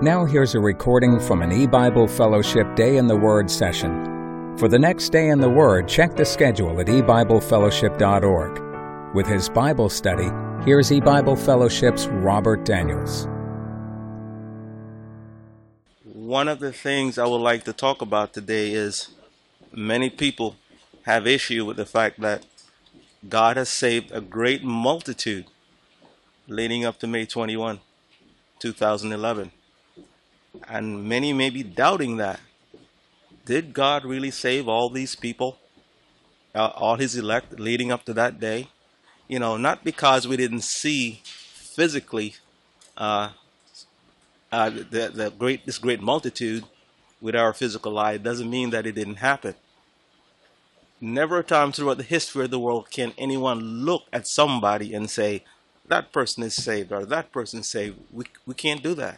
Now here's a recording from an eBible Fellowship Day in the Word session. For the next Day in the Word, check the schedule at ebiblefellowship.org. With his Bible study, here's eBible Fellowship's Robert Daniels. One of the things I would like to talk about today is many people have issue with the fact that God has saved a great multitude leading up to May 21, 2011. And many may be doubting that. Did God really save all these people, all his elect leading up to that day? You know, not because we didn't see physically this great multitude with our physical eye doesn't mean that it didn't happen. Never a time throughout the history of the world can anyone look at somebody and say, that person is saved or that person is saved. We can't do that.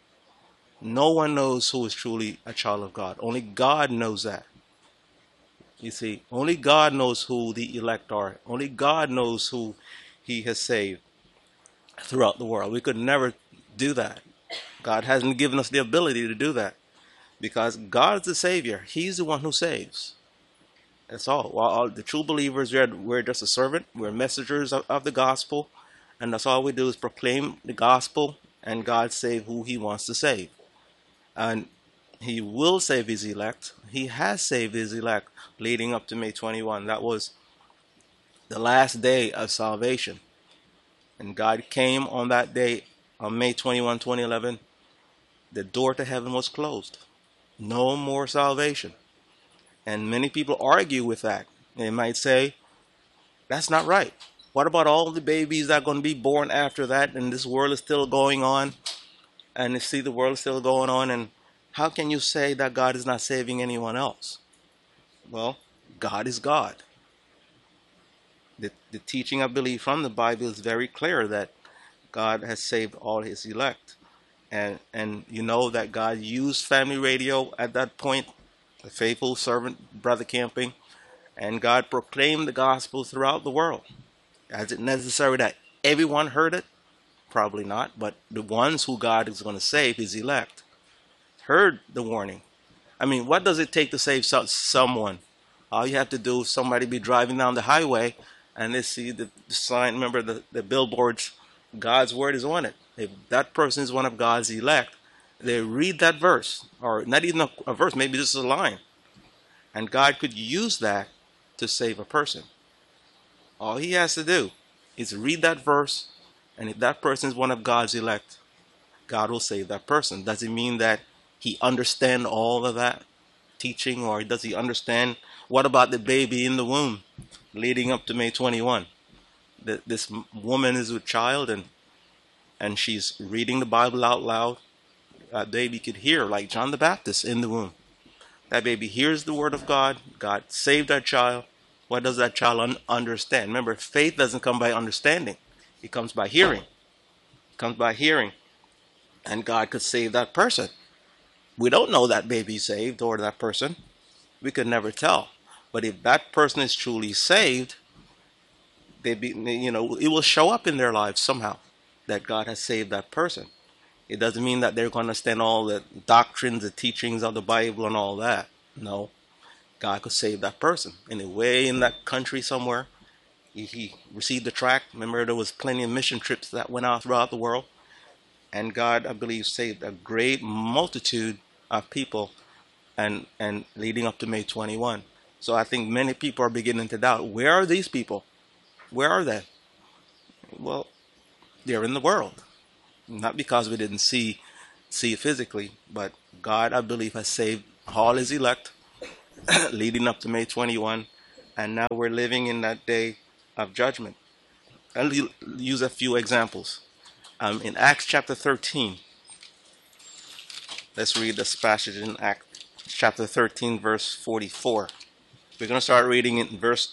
No one knows who is truly a child of God. Only God knows that. You see, only God knows who the elect are. Only God knows who he has saved throughout the world. We could never do that. God hasn't given us the ability to do that because God is the Savior. He's the one who saves. That's all. All the true believers, we're just a servant. We're messengers of the gospel. And that's all we do is proclaim the gospel, and God save who he wants to save. And he will save his elect. He has saved his elect leading up to May 21. That was the last day of salvation. And God came on that day, on May 21, 2011. The door to heaven was closed. No more salvation. And many people argue with that. They might say, that's not right. What about all the babies that are going to be born after that, and this world is still going on, and you see the world is still going on, and how can you say that God is not saving anyone else? Well, God is God. The teaching, I believe, from the Bible is very clear that God has saved all his elect. And you know that God used family radio at that point, the faithful servant, Brother Camping, and God proclaimed the gospel throughout the world. Is it necessary that everyone heard it? Probably not, but the ones who God is going to save, his elect, heard the warning. I mean, what does it take to save someone? All you have to do is somebody be driving down the highway and they see the sign, remember the billboards, God's word is on it. If that person is one of God's elect, they read that verse, or not even a verse, maybe just a line. And God could use that to save a person. All he has to do is read that verse, and if that person is one of God's elect, God will save that person. Does it mean that he understands all of that teaching, or does he understand what about the baby in the womb leading up to May 21? This woman is with child, and she's reading the Bible out loud. That baby could hear, like John the Baptist in the womb. That baby hears the word of God. God saved that child. What does that child understand? Remember, faith doesn't come by understanding. It comes by hearing. It comes by hearing. And God could save that person. We don't know that baby saved or that person. We could never tell. But if that person is truly saved, it will show up in their lives somehow that God has saved that person. It doesn't mean that they're going to understand all the doctrines, the teachings of the Bible and all that. No. God could save that person. Anyway, in that country somewhere, he received the tract. Remember, there was plenty of mission trips that went out throughout the world. And God, I believe, saved a great multitude of people and leading up to May 21. So I think many people are beginning to doubt, where are these people? Where are they? Well, they're in the world. Not because we didn't see it physically, but God, I believe, has saved all his elect leading up to May 21. And now we're living in that day of judgment. I'll use a few examples. In Acts chapter 13, let's read this passage in Acts chapter 13, verse 44. We're going to start reading in verse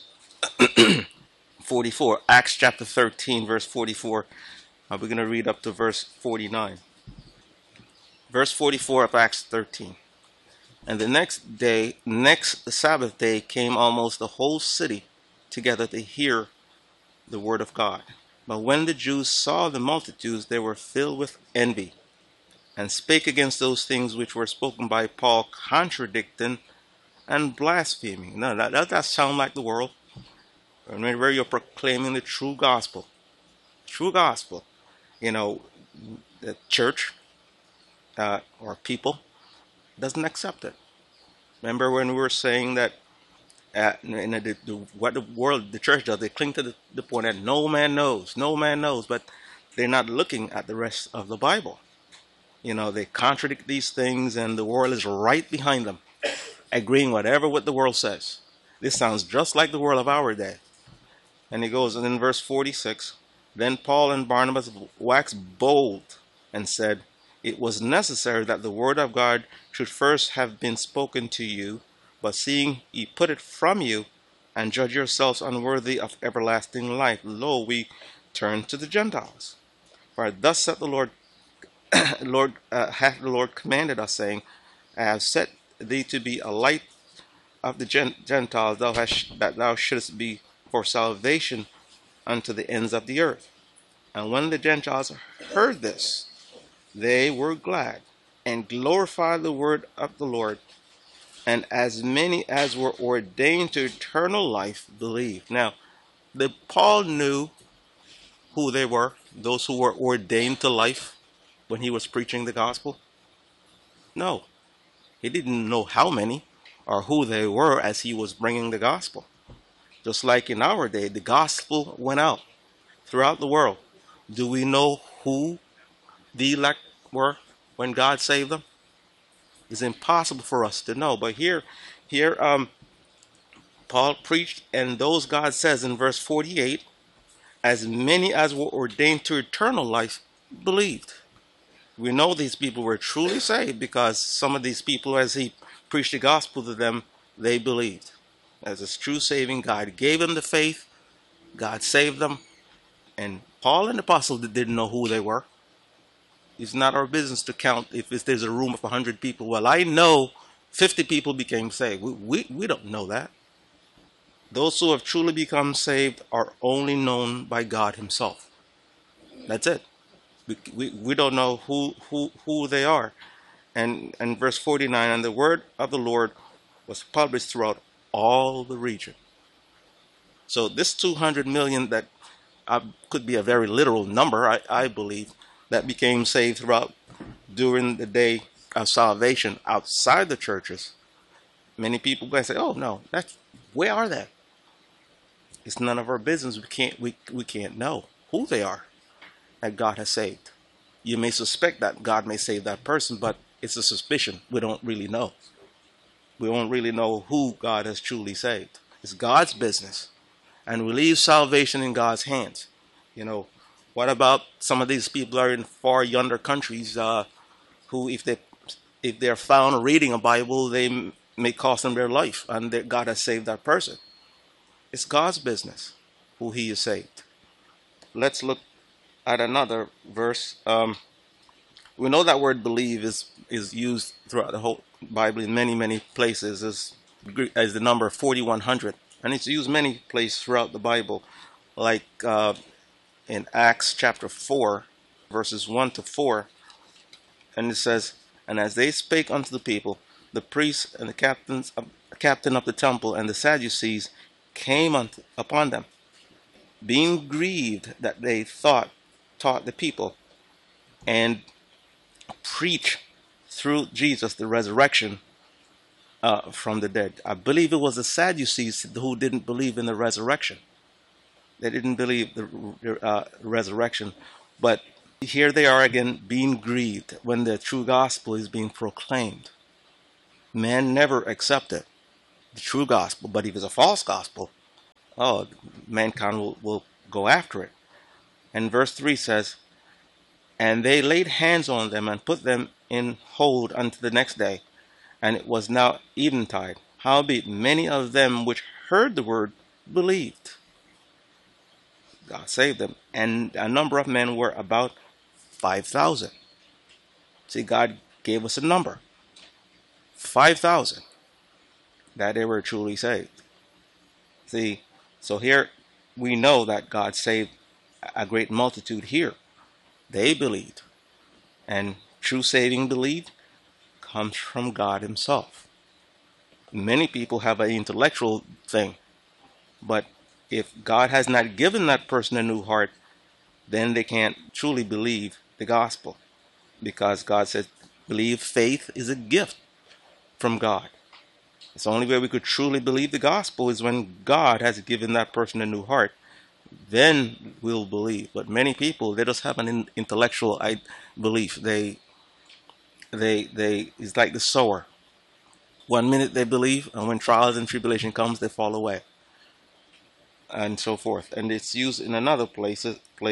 44. Acts chapter 13, verse 44. We're going to read up to verse 49. Verse 44 of Acts 13. And the next Sabbath day, came almost the whole city together to hear the word of God. But when the Jews saw the multitudes, they were filled with envy and spake against those things which were spoken by Paul, contradicting and blaspheming. Now, does that sound like the world? Where you're proclaiming the true gospel, you know, the church or people doesn't accept it. Remember when we were saying that what the world, the church does, they cling to the point that no man knows, but they're not looking at the rest of the Bible. You know, they contradict these things, and the world is right behind them, agreeing whatever what the world says. This sounds just like the world of our day. And he goes, and in verse 46, then Paul and Barnabas waxed bold and said, it was necessary that the word of God should first have been spoken to you, but seeing ye put it from you, and judge yourselves unworthy of everlasting life, lo, we turn to the Gentiles. For thus saith the Lord, hath the Lord commanded us, saying, I have set thee to be a light of the Gentiles, that thou shouldest be for salvation unto the ends of the earth. And when the Gentiles heard this, they were glad, and glorified the word of the Lord. And as many as were ordained to eternal life believed. Now, Paul knew who they were, those who were ordained to life when he was preaching the gospel? No, he didn't know how many or who they were as he was bringing the gospel. Just like in our day, the gospel went out throughout the world. Do we know who the elect were when God saved them? It's impossible for us to know. But here, Paul preached, and those God says in verse 48, as many as were ordained to eternal life believed. We know these people were truly saved because some of these people, as he preached the gospel to them, they believed. As a true saving, God gave them the faith, God saved them, and Paul and the apostles didn't know who they were. It's not our business to count if there's a room of 100 people. Well, I know 50 people became saved. We don't know that. Those who have truly become saved are only known by God himself. That's it. We don't know who they are. And verse 49, and the word of the Lord was published throughout all the region. So this 200 million that could be a very literal number, I believe, that became saved throughout during the day of salvation outside the churches. Many people may say, "Oh no, where are they?" It's none of our business. We can't know who they are that God has saved. You may suspect that God may save that person, but it's a suspicion. We don't really know. We won't really know who God has truly saved. It's God's business, and we leave salvation in God's hands. You know, what about some of these people are in far yonder countries who, if they're found reading a Bible, they may cost them their life, and God has saved that person. It's God's business who he has saved. Let's look at another verse. We know that word believe is used throughout the whole Bible in many places as the number 4100, and it's used many places throughout the Bible, like in Acts chapter 4 verses 1 to 4, and it says, and as they spake unto the people, the priests and the captain of the temple and the Sadducees came upon them, being grieved that they taught the people and preach through Jesus the resurrection from the dead. I believe it was the Sadducees who didn't believe in the resurrection. They didn't believe the resurrection. But here they are again being grieved when the true gospel is being proclaimed. Man never accepted the true gospel, but if it's a false gospel, mankind will go after it. And verse 3 says, and they laid hands on them and put them in hold unto the next day. And it was now eventide. Howbeit many of them which heard the word believed. God saved them. And a number of men were about 5,000. See, God gave us a number. 5,000. That they were truly saved. See, so here we know that God saved a great multitude here. They believed and true saving belief comes from God Himself. Many people have an intellectual thing, but if God has not given that person a new heart, then they can't truly believe the gospel, because God says, believe faith is a gift from God. It's the only way we could truly believe the gospel is when God has given that person a new heart. Then we'll believe. But many people, they just have an intellectual belief. They it's like the sower. One minute they believe, and when trials and tribulation comes, they fall away, and so forth. And it's used in another place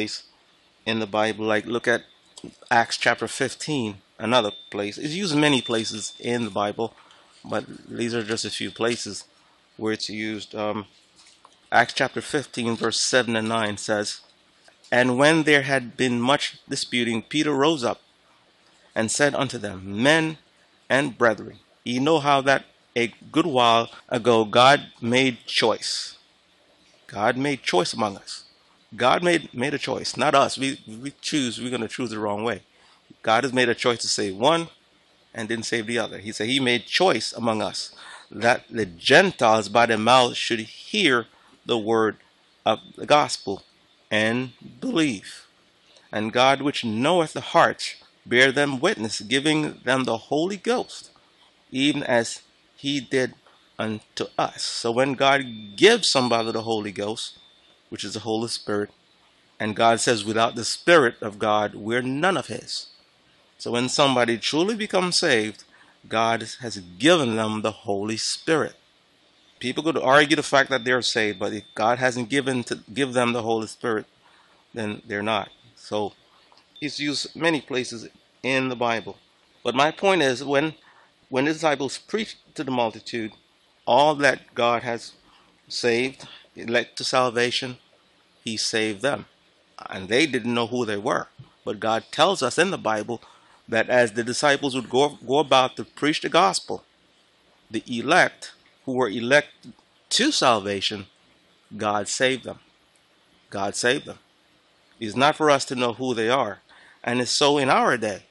in the Bible. Like look at Acts chapter 15, another place. It's used in many places in the Bible, but these are just a few places where it's used. Acts chapter 15, verse 7 and 9 says, "And when there had been much disputing, Peter rose up and said unto them, Men and brethren, ye know how that a good while ago God made choice." God made choice among us. God made a choice, not us. We're going to choose the wrong way. God has made a choice to save one and didn't save the other. He said He made choice among us that the Gentiles by their mouths should hear the word of the gospel and believe. And God, which knoweth the hearts, bear them witness, giving them the Holy Ghost, even as He did unto us. So when God gives somebody the Holy Ghost, which is the Holy Spirit, and God says without the Spirit of God, we're none of His. So when somebody truly becomes saved, God has given them the Holy Spirit. People could argue the fact that they're saved, but if God hasn't give them the Holy Spirit, then they're not. So He's used many places in the Bible. But my point is, when the disciples preached to the multitude all that God has saved, elect to salvation, He saved them. And they didn't know who they were. But God tells us in the Bible that as the disciples would go about to preach the gospel, the elect who were elected to salvation, God saved them. God saved them. It's not for us to know who they are. And it's so in our day,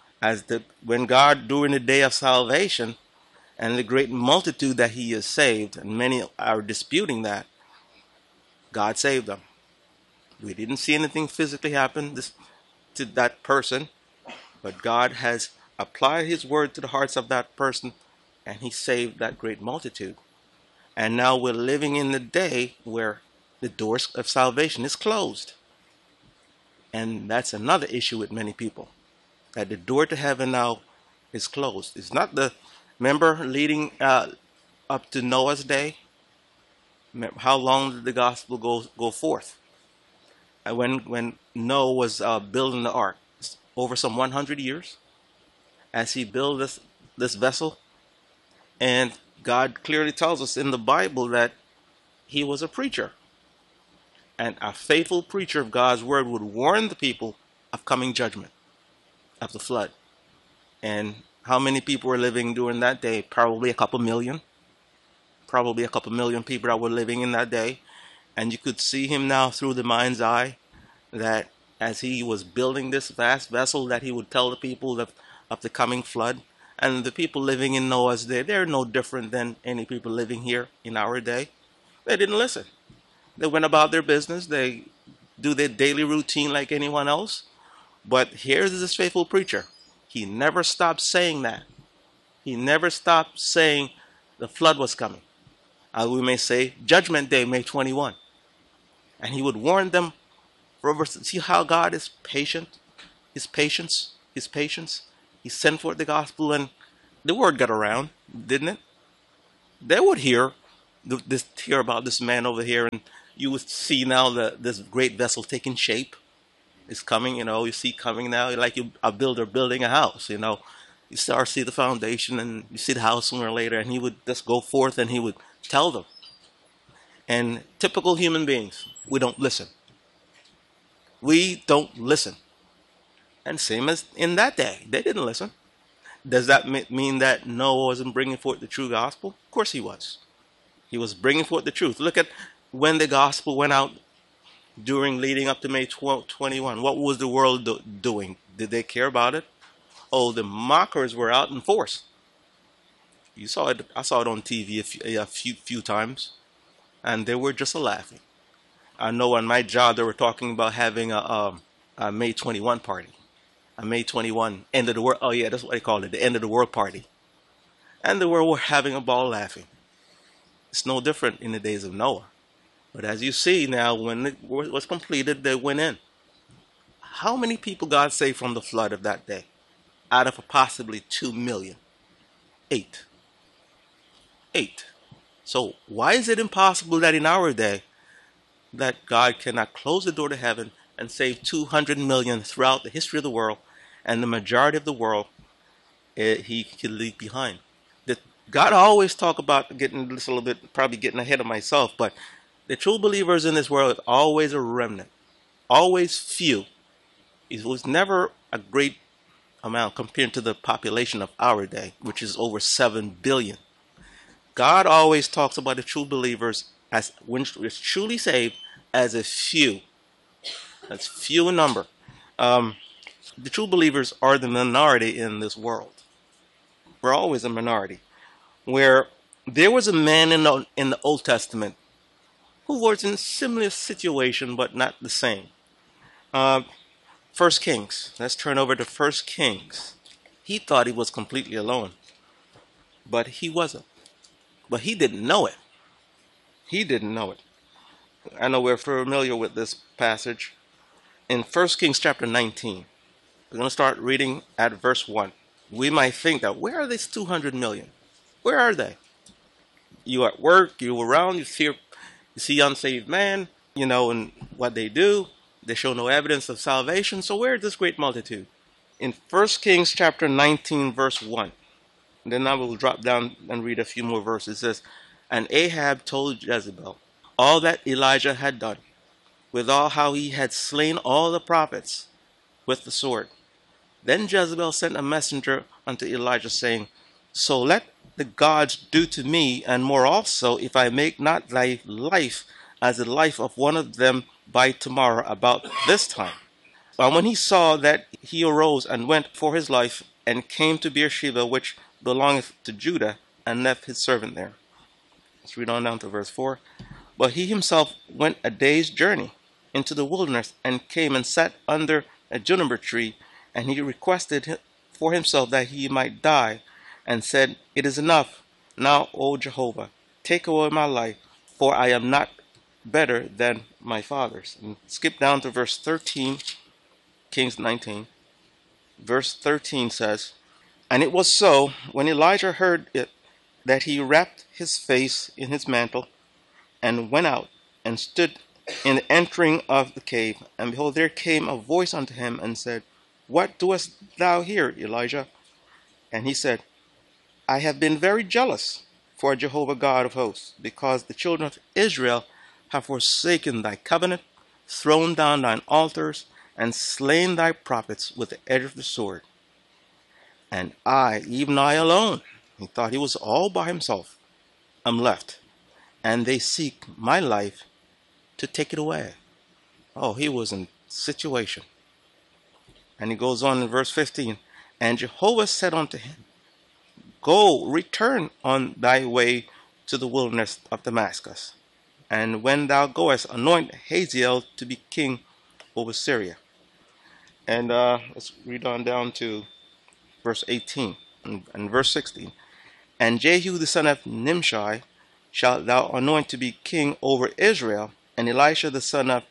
when God, during the day of salvation, and the great multitude that He has saved, and many are disputing that, God saved them. We didn't see anything physically happen to that person, but God has applied His word to the hearts of that person, and He saved that great multitude. And now we're living in the day where the doors of salvation is closed. And that's another issue with many people, that the door to heaven now is closed. It's not remember leading up to Noah's day? How long did the gospel go forth? And when Noah was building the ark, over some 100 years, as he built this vessel, and God clearly tells us in the Bible that he was a preacher, and a faithful preacher of God's word would warn the people of coming judgment, of the flood. And how many people were living during that day? Probably a couple million. Probably a couple million people that were living in that day. And you could see him now through the mind's eye, that as he was building this vast vessel, that he would tell the people of the coming flood. And the people living in Noah's day, they're no different than any people living here in our day. They didn't listen. They went about their business. They do their daily routine like anyone else. But here's this faithful preacher. He never stopped saying that. He never stopped saying the flood was coming. We may say Judgment Day, May 21. And he would warn them. See how God is patient? His patience. He sent forth the gospel, and the word got around, didn't it? They would hear about this man over here, and you would see now this great vessel taking shape. It's coming, you see coming now, like a builder building a house, You start to see the foundation, and you see the house sooner or later, and he would just go forth and he would tell them. And typical human beings, we don't listen. We don't listen. And same as in that day, they didn't listen. Does that mean that Noah wasn't bringing forth the true gospel? Of course he was. He was bringing forth the truth. Look at when the gospel went out leading up to May 21. What was the world doing? Did they care about it? oh, the mockers were out in force. You saw it. I saw it on TV a few times, and they were just laughing. I know on my job they were talking about having a May 21 party, a May 21 end of the world. Oh yeah, that's what they call it, the end of the world party. And they were having a ball laughing. It's no different in the days of Noah. But as you see now, when it was completed, they went in. How many people God saved from the flood of that day? Out of possibly 2 million. 8. 8. So why is it impossible that in our day that God cannot close the door to heaven and save 200 million throughout the history of the world, and the majority of the world he could leave behind? God always talk about getting this a little bit, probably getting ahead of myself, but the true believers in this world are always a remnant, always few. It was never a great amount compared to the population of our day, which is over 7 billion. God always talks about the true believers as when it's truly saved as a few. That's few in number. The true believers are the minority in this world. We're always a minority. Where there was a man in the Old Testament who was in a similar situation, but not the same. First Kings. Let's turn over to First Kings. He thought he was completely alone, but he wasn't. But he didn't know it. He didn't know it. I know we're familiar with this passage. In First Kings chapter 19, we're going to start reading at verse 1. We might think that, where are these 200 million? Where are they? You at work, you around, you see unsaved man, and what they do. They show no evidence of salvation. So where is this great multitude? In 1 Kings chapter 19, verse 1. And then I will drop down and read a few more verses. It says, and Ahab told Jezebel all that Elijah had done, with all how he had slain all the prophets with the sword. Then Jezebel sent a messenger unto Elijah, saying, so let the gods do to me, and more also, if I make not thy life as the life of one of them by tomorrow about this time. And when he saw that, he arose and went for his life, and came to Beersheba, which belongeth to Judah, and left his servant there. Let's read on down to verse 4. But he himself went a day's journey into the wilderness, and came and sat under a juniper tree, and he requested for himself that he might die, and said, it is enough now, O Jehovah, take away my life, for I am not better than my fathers. And skip down to verse 13, Kings 19. Verse 13 says, and it was so, when Elijah heard it, that he wrapped his face in his mantle, and went out, and stood in the entering of the cave. And behold, there came a voice unto him, and said, what doest thou here, Elijah? And he said, I have been very jealous for Jehovah God of hosts, because the children of Israel have forsaken thy covenant, thrown down thine altars, and slain thy prophets with the edge of the sword. And I, even I alone, he thought he was all by himself, am left, and they seek my life to take it away. Oh, he was in situation. And he goes on in verse 15, and Jehovah said unto him, go, return on thy way to the wilderness of Damascus, and when thou goest, anoint Hazael to be king over Syria. And let's read on down to verse 18 and verse 16. And Jehu the son of Nimshi shalt thou anoint to be king over Israel, and Elisha the son of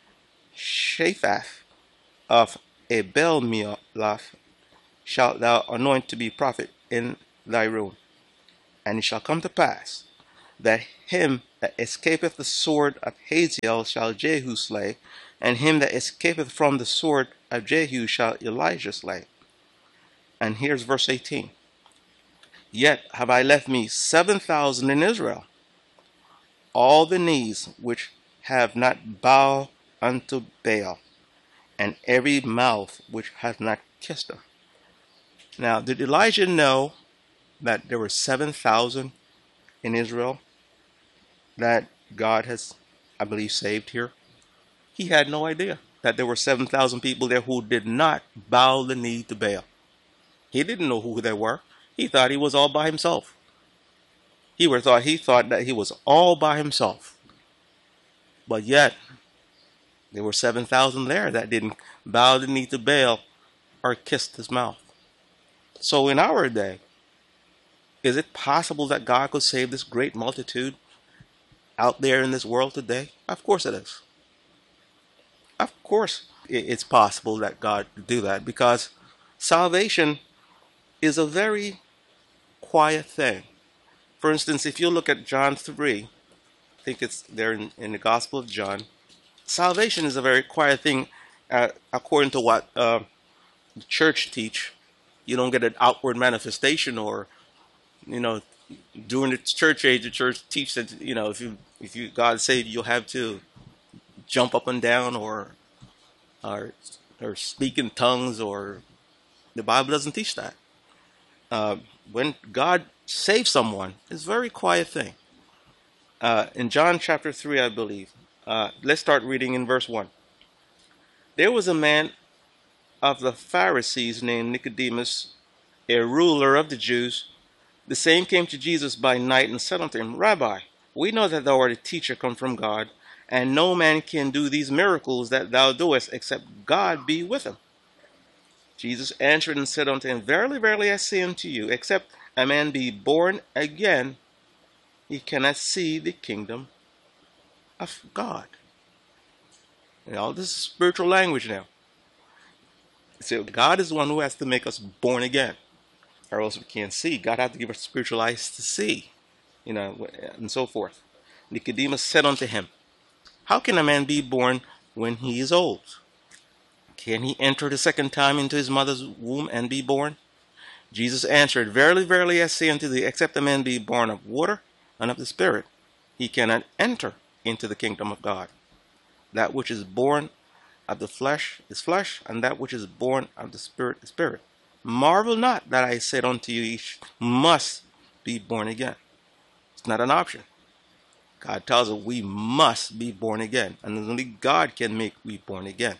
Shaphat of Abel-Meholah shalt thou anoint to be prophet in thy room. And it shall come to pass that him that escapeth the sword of Hazael shall Jehu slay, and him that escapeth from the sword of Jehu shall Elijah slay. And here's verse 18. Yet have I left me 7,000 in Israel, all the knees which have not bowed unto Baal, and every mouth which hath not kissed him. Now, did Elijah know that there were 7,000 in Israel that God has, I believe, saved here? He had no idea that there were 7,000 people there who did not bow the knee to Baal. He didn't know who they were. He thought he was all by himself. He thought that he was all by himself. But yet, there were 7,000 there that didn't bow the knee to Baal or kissed his mouth. So in our day, is it possible that God could save this great multitude out there in this world today? Of course it is. Of course it's possible that God could do that, because salvation is a very quiet thing. For instance, if you look at John 3, I think it's there in the Gospel of John, salvation is a very quiet thing, according to what the church teach. You don't get an outward manifestation, or, during the church age, the church teach that, if you God saved, you'll have to jump up and down, or speak in tongues, or the Bible doesn't teach that. When God saves someone, it's a very quiet thing. In John chapter 3, I believe, let's start reading in verse 1. There was a man of the Pharisees named Nicodemus, a ruler of the Jews. The same came to Jesus by night and said unto him, Rabbi, we know that thou art a teacher come from God, and no man can do these miracles that thou doest, except God be with him. Jesus answered and said unto him, Verily, verily, I say unto you, except a man be born again, he cannot see the kingdom of God. This is spiritual language now. So God is the one who has to make us born again, or else we can't see. God had to give us spiritual eyes to see, and so forth. Nicodemus said unto him, How can a man be born when he is old? Can he enter the second time into his mother's womb and be born? Jesus answered, Verily, verily, I say unto thee, except a man be born of water and of the Spirit, he cannot enter into the kingdom of God. That which is born of the flesh is flesh, and that which is born of the Spirit is spirit. Marvel not that I said unto you, each must be born again. It's not an option. God tells us we must be born again, and only God can make we born again.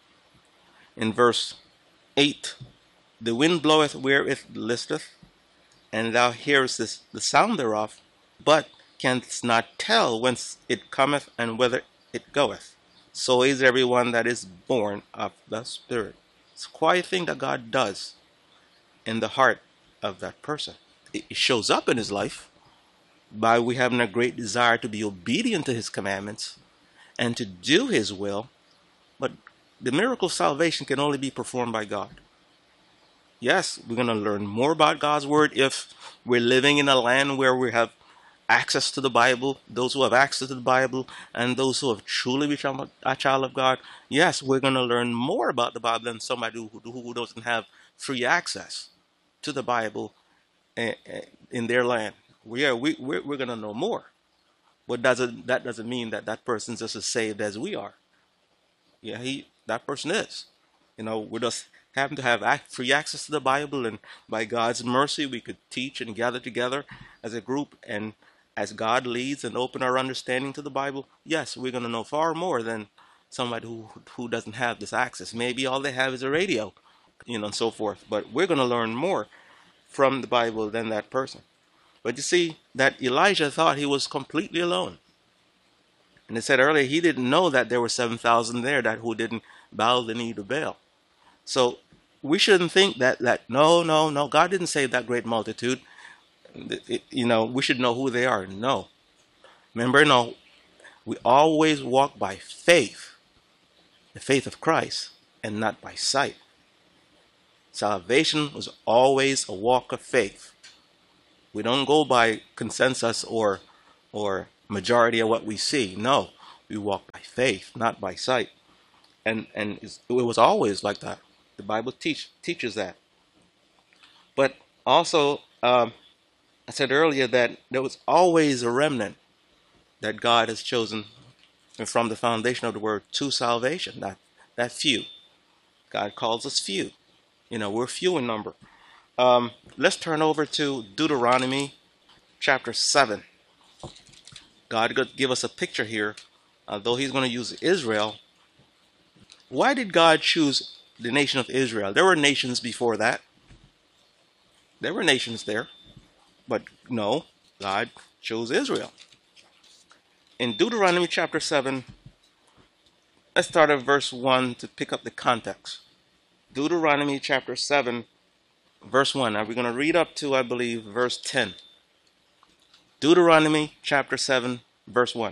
In verse 8, the wind bloweth where it listeth, and thou hearest the sound thereof, but canst not tell whence it cometh and whither it goeth. So is everyone that is born of the Spirit. It's a quiet thing that God does in the heart of that person. It shows up in his life by we having a great desire to be obedient to his commandments and to do his will, but the miracle of salvation can only be performed by God. Yes, we're going to learn more about God's word if we're living in a land where we have access to the Bible, those who have access to the Bible, and those who have truly become a child of God. Yes, we're going to learn more about the Bible than somebody who doesn't have free access to the Bible in their land. We're going to know more. But that doesn't mean that person's just as saved as we are. Yeah, that person is. We just happen to have free access to the Bible, and by God's mercy, we could teach and gather together as a group, and as God leads and open our understanding to the Bible, yes, we're going to know far more than somebody who doesn't have this access. Maybe all they have is a radio, and so forth. But we're going to learn more from the Bible than that person. But you see, that Elijah thought he was completely alone. And it said earlier, he didn't know that there were 7,000 there who didn't bow the knee to Baal. So we shouldn't think that no, God didn't save that great multitude. We should know who they are. No. Remember, we always walk by faith, the faith of Christ, and not by sight. Salvation was always a walk of faith. We don't go by consensus or majority of what we see. No, we walk by faith, not by sight. And it was always like that. The Bible teaches that. But also, I said earlier that there was always a remnant that God has chosen from the foundation of the word to salvation. That few. God calls us few. We're few in number. Let's turn over to Deuteronomy chapter 7. God could give us a picture here, though he's going to use Israel. Why did God choose the nation of Israel? There were nations before that. There were nations there, but no, God chose Israel. In Deuteronomy chapter 7, let's start at verse 1 to pick up the context. Deuteronomy chapter 7, verse 1. Now we're going to read up to, I believe, verse 10. Deuteronomy chapter 7, verse 1.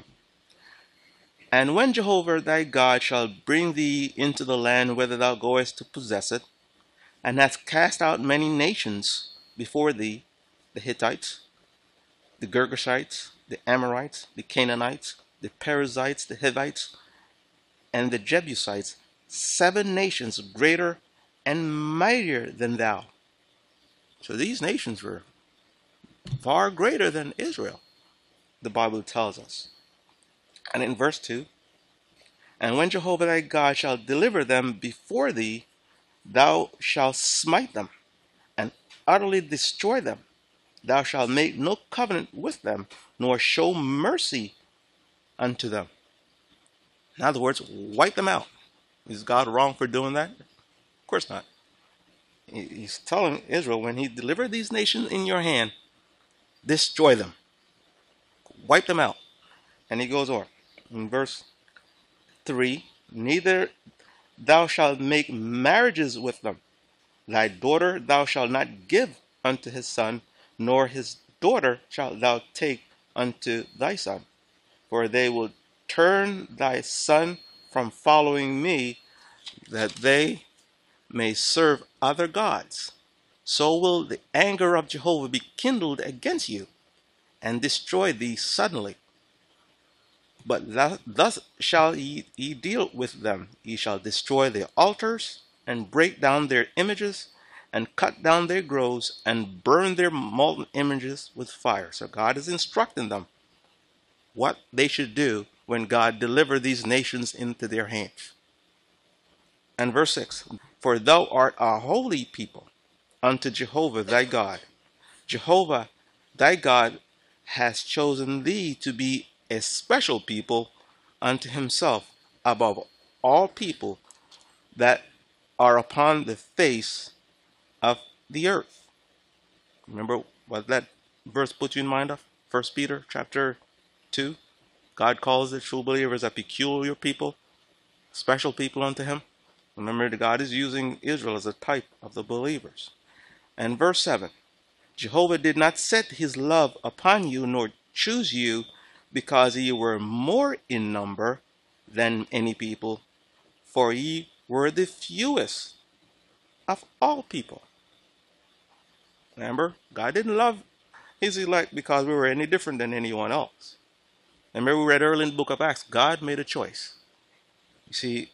And when Jehovah thy God shall bring thee into the land whither thou goest to possess it, and hast cast out many nations before thee, the Hittites, the Girgashites, the Amorites, the Canaanites, the Perizzites, the Hivites, and the Jebusites, 7 nations greater and mightier than thou. So these nations were far greater than Israel, the Bible tells us. And in verse 2, and when Jehovah thy God shall deliver them before thee, thou shalt smite them and utterly destroy them. Thou shalt make no covenant with them, nor show mercy unto them. In other words, wipe them out. Is God wrong for doing that? Of course not. He's telling Israel, when he delivered these nations in your hand, destroy them. Wipe them out. And he goes on. In verse 3, neither thou shalt make marriages with them. Thy daughter thou shalt not give unto his son, nor his daughter shalt thou take unto thy son. For they will turn thy son from following me, that they may serve other gods. So will the anger of Jehovah be kindled against you, and destroy thee suddenly. But thus shall ye deal with them. Ye shall destroy their altars, and break down their images, and cut down their groves, and burn their molten images with fire. So God is instructing them what they should do when God delivered these nations into their hands. And verse 6, for thou art a holy people unto Jehovah thy God. Jehovah thy God has chosen thee to be a special people unto himself above all people that are upon the face of the earth. Remember what that verse put you in mind of? 1 Peter chapter 2. God calls the true believers a peculiar people, special people unto him. Remember that God is using Israel as a type of the believers. And verse 7. Jehovah did not set his love upon you, nor choose you, because ye were more in number than any people, for ye were the fewest of all people. Remember, God didn't love his elect because we were any different than anyone else. Remember, we read early in the book of Acts, God made a choice. You see,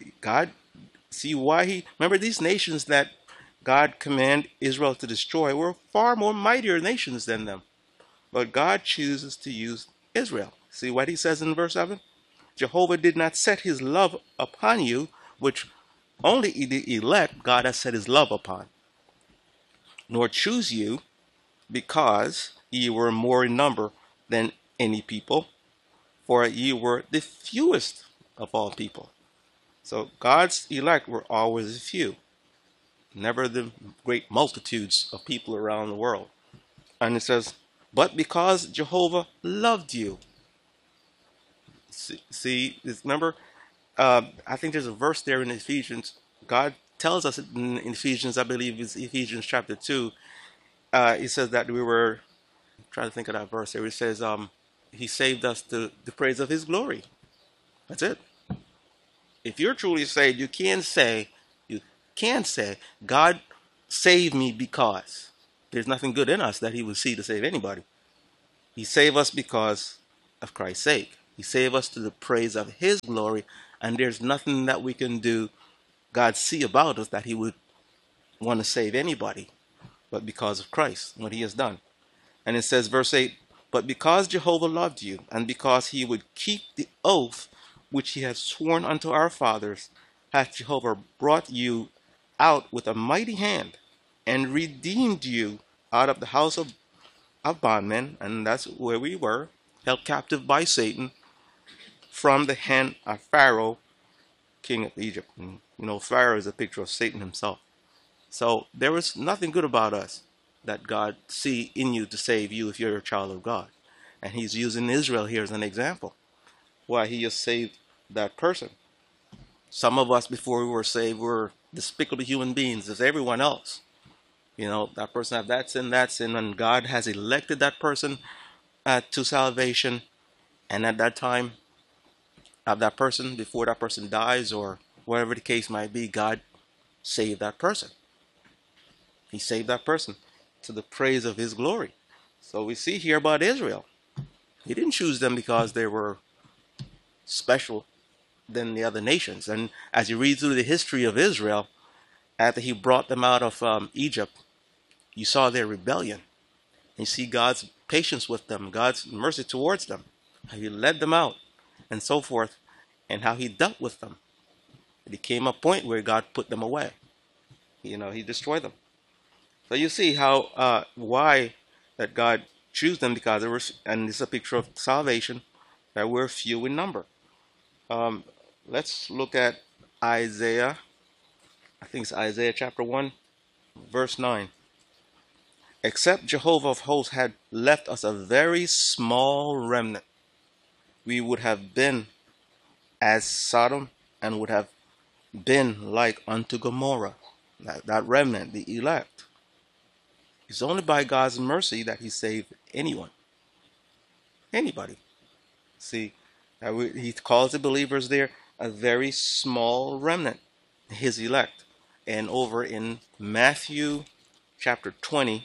remember these nations that God commanded Israel to destroy were far more mightier nations than them. But God chooses to use Israel. See what he says in verse 7? Jehovah did not set his love upon you, which only the elect God has set his love upon, nor choose you, because ye were more in number than any people, for ye were the fewest of all people. So God's elect were always few, never the great multitudes of people around the world. And it says, but because Jehovah loved you. See, remember, I think there's a verse there in Ephesians. God tells us in Ephesians, I believe it's Ephesians chapter 2. He says that we were, I'm trying to think of that verse there. It says, he saved us to the praise of his glory. That's it. If you're truly saved, you can say, God saved me because there's nothing good in us that he would see to save anybody. He saved us because of Christ's sake. He saved us to the praise of his glory, and there's nothing that we can do, God see about us, that he would want to save anybody, but because of Christ, what he has done. And it says, verse 8, but because Jehovah loved you, and because he would keep the oath which he had sworn unto our fathers, hath Jehovah brought you out with a mighty hand, and redeemed you out of the house of bondmen, and that's where we were, held captive by Satan, from the hand of Pharaoh, king of Egypt. And, Pharaoh is a picture of Satan himself. So there was nothing good about us. that God see in you to save you if you're a child of God. And he's using Israel here as an example. Why he just saved that person. Some of us before we were saved were despicable human beings as everyone else. You know, that person had that sin, and God has elected that person to salvation. And at that time, of that person, before that person dies or whatever the case might be, God saved that person. He saved that person to the praise of his glory. So we see here about Israel. He didn't choose them because they were special than the other nations. And as you read through the history of Israel, after he brought them out of Egypt, you saw their rebellion. You see God's patience with them, God's mercy towards them, how he led them out and so forth, and how he dealt with them. It came a point where God put them away. You know, he destroyed them. So you see how why that God chose them, because there was, and this is a picture of salvation, that we're few in number. Let's look at Isaiah. I think it's Isaiah chapter 1, verse 9. Except Jehovah of hosts had left us a very small remnant, we would have been as Sodom and would have been like unto Gomorrah. That remnant, the elect. It's only by God's mercy that he saved anyone. Anybody. See, he calls the believers there a very small remnant, his elect. And over in Matthew chapter 20,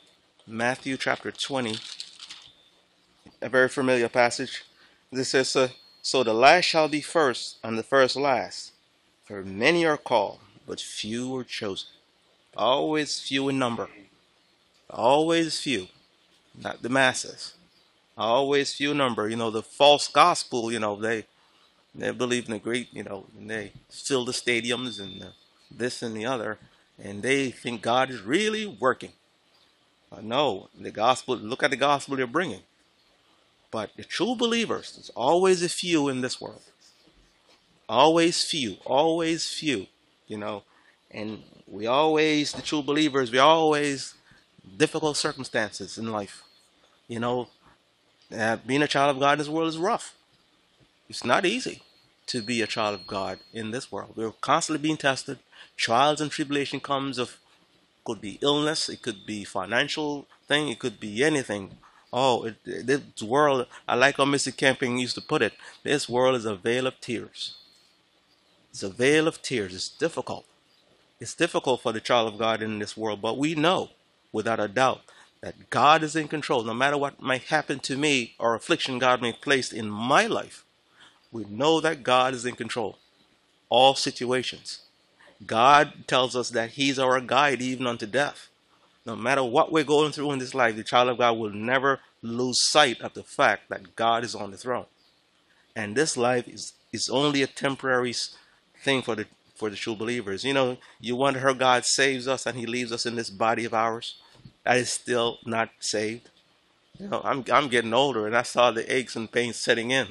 a very familiar passage, this says, so the last shall be first, and the first last. For many are called, but few are chosen. Always few in number. Always few. Not the masses. Always few number. You know, the false gospel, you know, they believe in the great, you know, and they fill the stadiums and this and the other, and they think God is really working. No, the gospel, look at the gospel they're bringing. But the true believers, there's always a few in this world. Always few, you know. And we always, the true believers, we always difficult circumstances in life. You know, being a child of God in this world is rough. It's not easy to be a child of God in this world. We're constantly being tested. Trials and tribulation comes of, could be illness, it could be financial thing, it could be anything. Oh, this world, I like how Mr. Camping used to put it, this world is a veil of tears. It's a veil of tears. It's difficult. It's difficult for the child of God in this world, but we know without a doubt that God is in control. No matter what might happen to me or affliction God may place in my life, we know that God is in control. All situations. God tells us that he's our guide even unto death. No matter what we're going through in this life, the child of God will never lose sight of the fact that God is on the throne. And this life is only a temporary thing for the true believers. You know, you wonder how God saves us and he leaves us in this body of ours that is still not saved. You know, I'm getting older and I saw the aches and pains setting in.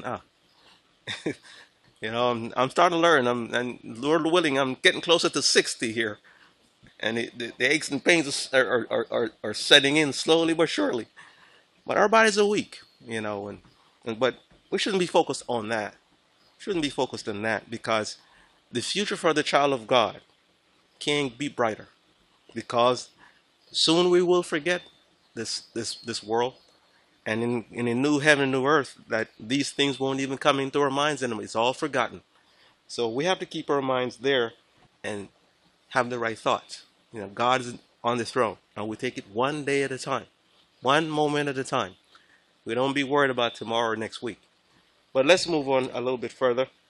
You know, I'm starting to learn. And Lord willing, I'm getting closer to 60 here. And the aches and pains are setting in slowly but surely. But our bodies are weak, you know, but we shouldn't be focused on that. Shouldn't be focused on that, because the future for the child of God can be brighter, because soon we will forget this world, and in a new heaven and new earth, that these things won't even come into our minds anymore. It's all forgotten. So we have to keep our minds there and have the right thoughts. You know, God is on the throne, and we take it one day at a time, one moment at a time. We don't be worried about tomorrow or next week. But let's move on a little bit further.